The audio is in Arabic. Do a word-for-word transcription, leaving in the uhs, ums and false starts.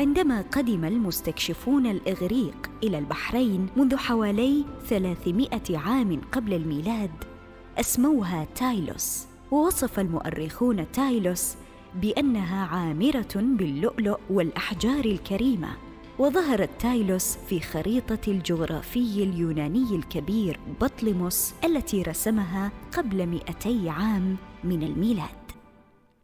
عندما قدم المستكشفون الإغريق إلى البحرين منذ حوالي ثلاثمائة عام قبل الميلاد أسموها تايلوس. ووصف المؤرخون تايلوس بأنها عامرة باللؤلؤ والأحجار الكريمة. وظهرت تايلوس في خريطة الجغرافي اليوناني الكبير بطليموس التي رسمها قبل مئتي عام من الميلاد.